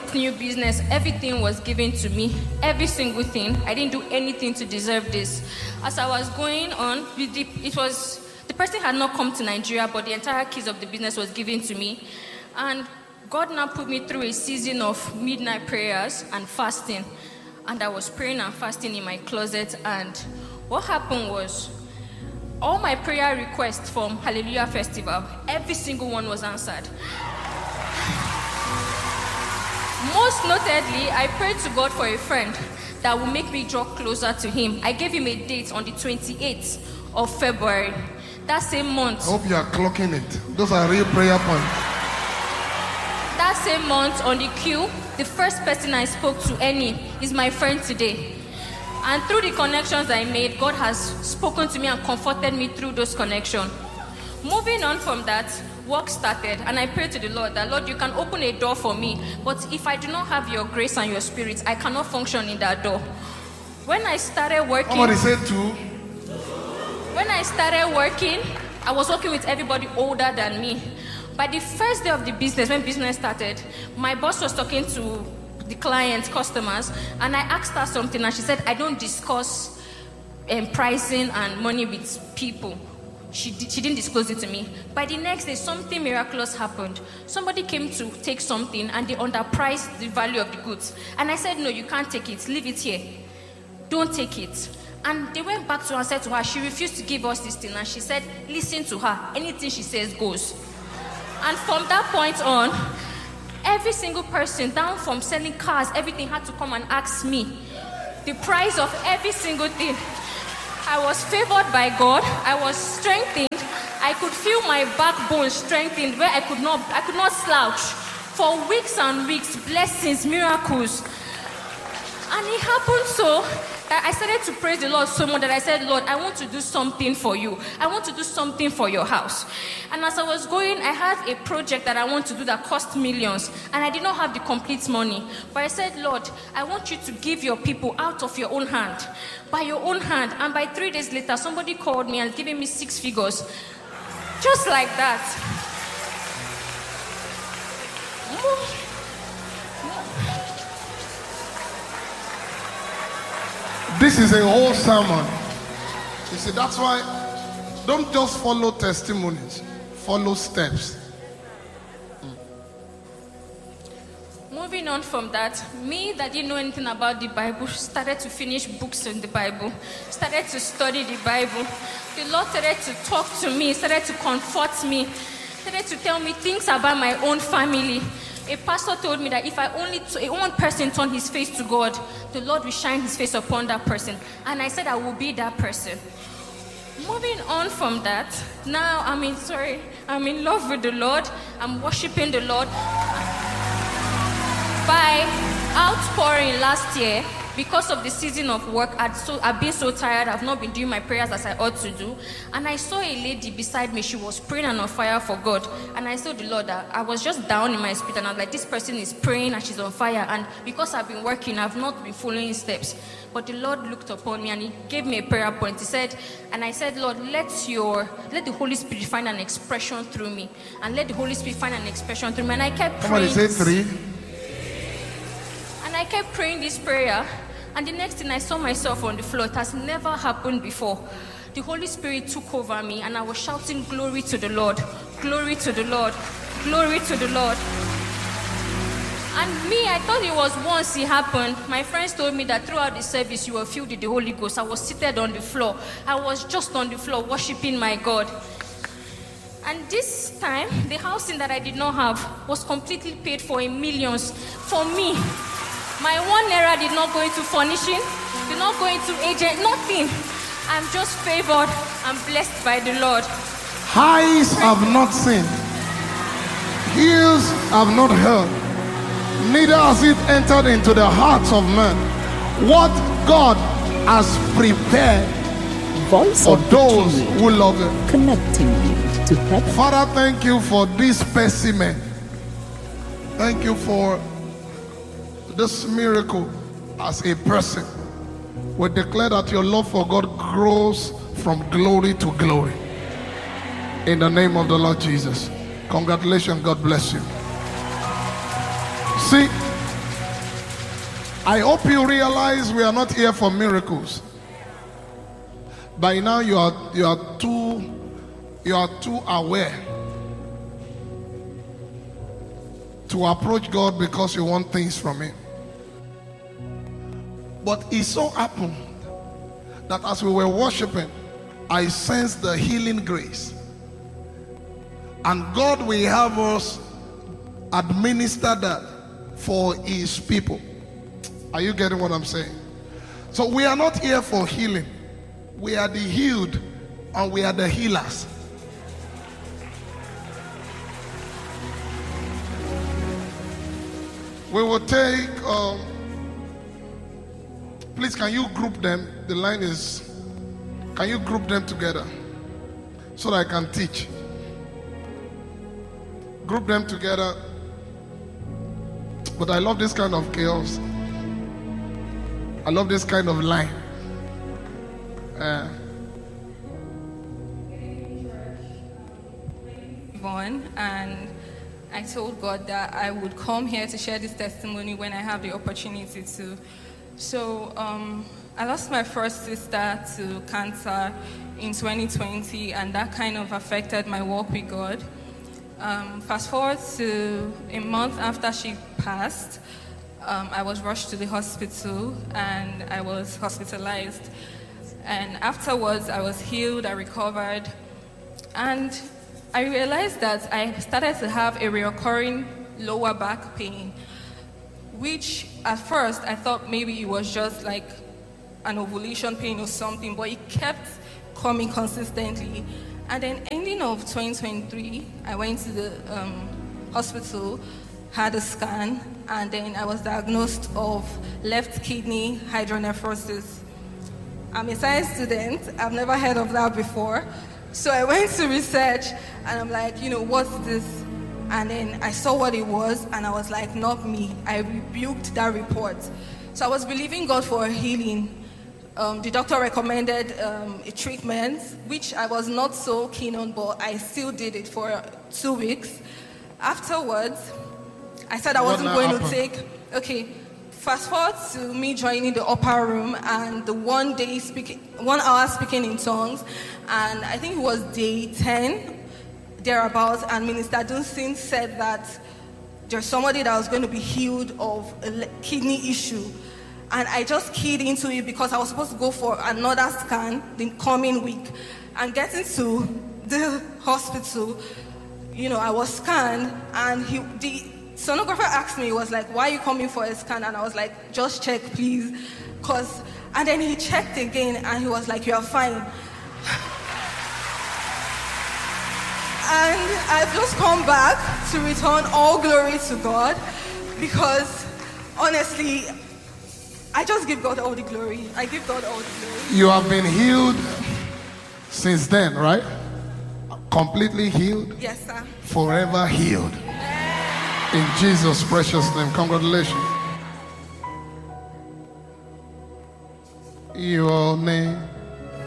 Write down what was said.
this new business, everything was given to me. Every single thing. I didn't do anything to deserve this. As I was going on, the person had not come to Nigeria, but the entire keys of the business was given to me. And God now put me through a season of midnight prayers and fasting. And I was praying and fasting in my closet. And what happened was, all my prayer requests from Hallelujah Festival, every single one was answered. Most notedly, I prayed to God for a friend that will make me draw closer to him. I gave him a date on the 28th of February. That same month. I hope you are clocking it. Those are real prayer points. That same month on the queue, the first person I spoke to, Annie, is my friend today. And through the connections I made, God has spoken to me and comforted me through those connections. Moving on from that, work started, and I prayed to the Lord that, Lord, you can open a door for me, but if I do not have your grace and your spirit, I cannot function in that door. When I started working... Somebody said two. When I started working, I was working with everybody older than me. By the first day of the business, when business started, my boss was talking to the clients, customers, and I asked her something, and she said, I don't discuss pricing and money with people. She didn't disclose it to me. By the next day, something miraculous happened. Somebody came to take something, and they underpriced the value of the goods. And I said, no, you can't take it. Leave it here. Don't take it. And they went back to her and said to her, she refused to give us this thing. And she said, listen to her. Anything she says goes. And from that point on, every single person, down from selling cars, everything had to come and ask me the price of every single thing. I was favored by God. I was strengthened. I could feel my backbone strengthened where I could not slouch. For weeks and weeks, blessings, miracles. And it happened so that I started to praise the Lord so much that I said, Lord, I want to do something for you. I want to do something for your house. And as I was going, I had a project that I want to do that cost millions. And I did not have the complete money. But I said, Lord, I want you to give your people out of your own hand. By your own hand. And by 3 days later, somebody called me and gave me 6 figures. Just like that. This is a whole sermon. You see, that's why don't just follow testimonies, follow steps. Moving on from that, me that didn't know anything about the Bible started to finish books in the Bible, started to study the Bible. The Lord started to talk to me, started to comfort me, started to tell me things about my own family. A pastor told me that if one person turned his face to God, the Lord will shine his face upon that person. And I said I will be that person. Moving on from that, now I'm in love with the Lord. I'm worshiping the Lord. By outpouring last year, because of the season of work, I've been so tired. I've not been doing my prayers as I ought to do. And I saw a lady beside me. She was praying and on fire for God. And I told the Lord that I was just down in my spirit. And I was like, this person is praying and she's on fire. And because I've been working, I've not been following steps. But the Lord looked upon me and he gave me a prayer point. He said, and I said, Lord, let the Holy Spirit find an expression through me. And let the Holy Spirit find an expression through me. And I kept praying. Somebody say 3. And I kept praying this prayer. And the next thing, I saw myself on the floor. It has never happened before. The Holy Spirit took over me and I was shouting, glory to the Lord, glory to the Lord, glory to the Lord. And me, I thought it was once it happened. My friends told me that throughout the service, you were filled with the Holy Ghost. I was seated on the floor. I was just on the floor worshiping my God. And this time, the housing that I did not have was completely paid for in millions for me. My 1 naira did not go into furnishing, did not go into agent, nothing. I'm just favored and blessed by the Lord. Eyes have not seen, ears have not heard, neither has it entered into the hearts of men what God has prepared Voice for of those Victory, who love Him. connecting you to heaven. Father, thank you for this specimen. Thank you for this miracle as a person. We declare that your love for God grows from glory to glory. In the name of the Lord Jesus. Congratulations. God bless you. See, I hope you realize we are not here for miracles. By now you are too aware to approach God because you want things from Him. But it so happened that as we were worshiping, I sensed the healing grace. And God will have us administer that for His people. Are you getting what I'm saying? So we are not here for healing. We are the healed and we are the healers. We will take, please can you group them? The line is, can you group them together so that I can teach? Group them together. But I love this kind of chaos. I love this kind of line. And I told God that I would come here to share this testimony when I have the opportunity to. So I lost my first sister to cancer in 2020, and that kind of affected my walk with God. Fast forward to a month after she passed, I was rushed to the hospital and I was hospitalized. And afterwards, I was healed, I recovered. And I realized that I started to have a recurring lower back pain, which at first I thought maybe it was just like an ovulation pain or something, but it kept coming consistently. And then ending of 2023, I went to the hospital, had a scan, and then I was diagnosed of left kidney hydronephrosis. I'm a science student. I've never heard of that before. So I went to research, and I'm like, what's this? And then I saw what it was, and I was like, not me. I rebuked that report. So I was believing God for a healing. The doctor recommended a treatment, which I was not so keen on, but I still did it for 2 weeks. Afterwards, I said I wasn't going to take. Okay, fast forward to me joining the upper room and the 1 hour speaking in tongues, and I think it was day 10, thereabouts, and Minister Dunsin said that there's somebody that was going to be healed of a kidney issue. And I just keyed into it because I was supposed to go for another scan the coming week. And getting to the hospital, I was scanned, and the sonographer asked me, he was like, why are you coming for a scan? And I was like, just check, please. And then he checked again, and he was like, you are fine. And I've just come back to return all glory to God, because honestly, I just give God all the glory. I give God all the glory. You have been healed since then, right? Completely healed? Yes, sir. Forever healed. In Jesus' precious name. Congratulations. Your name